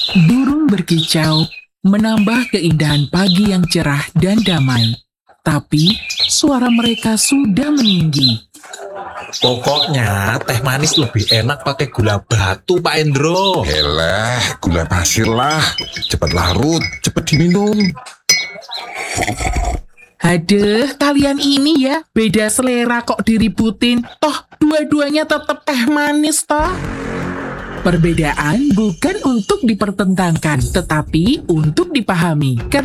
Burung berkicau menambah keindahan pagi yang cerah dan damai. Tapi suara mereka sudah meninggi. Pokoknya teh manis lebih enak pakai gula batu, Pak Endro. Elah, gula pasir lah. Cepat larut, cepat diminum. Haduh, kalian ini ya, beda selera kok diributin. Toh, dua-duanya tetap teh manis toh. Perbedaan bukan untuk dipertentangkan, tetapi untuk dipahami.